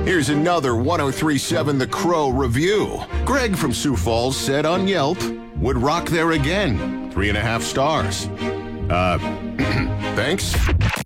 Here's another 1037 The Crow review. Greg from Sioux Falls said on Yelp, would rock there again. 3.5 stars. Thanks.